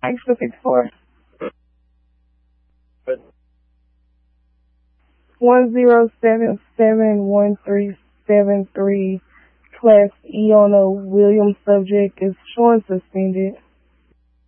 Extra 54. 1077137 Class Eona Williams, subject is showing suspended.